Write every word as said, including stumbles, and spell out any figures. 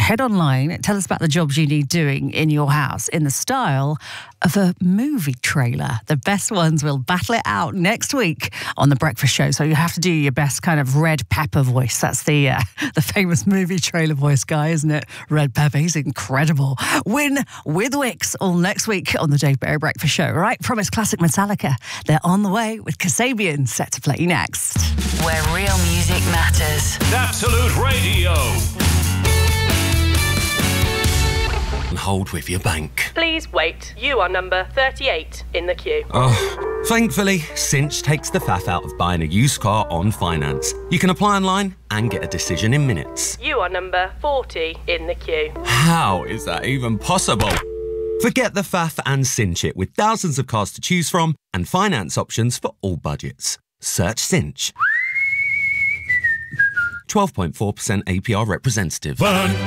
head online, tell us about the jobs you need doing in your house in the style of a movie trailer. The best ones will battle it out next week on The Breakfast Show. So you have to do your best kind of Red Pepper voice. That's the uh, the famous movie trailer voice guy, isn't it? Red Pepper, he's incredible. Win with Wix all next week on the Dave Berry Breakfast Show. Right, promise classic Metallica. They're on the way with Kasabian set to play next. Where real music matters. Absolute Radio. Hold with your bank. Please wait. You are number thirty-eight in the queue. Oh, thankfully, Cinch takes the faff out of buying a used car on finance. You can apply online and get a decision in minutes. You are number forty in the queue. How is that even possible? Forget the faff and Cinch it with thousands of cars to choose from and finance options for all budgets. Search Cinch. twelve point four percent A P R representative. Fun.